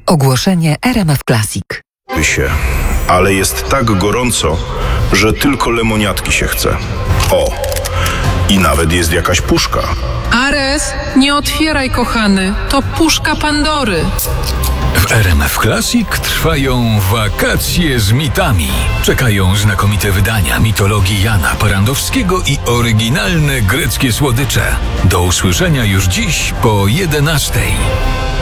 Ogłoszenie RMF Classic. Ale jest tak gorąco, że tylko lemoniatki się chce. O, i nawet jest jakaś puszka. Ares, nie otwieraj, kochany. To puszka Pandory. W RMF Classic trwają wakacje z mitami. Czekają znakomite wydania mitologii Jana Parandowskiego i oryginalne greckie słodycze. Do usłyszenia już dziś po 11:00.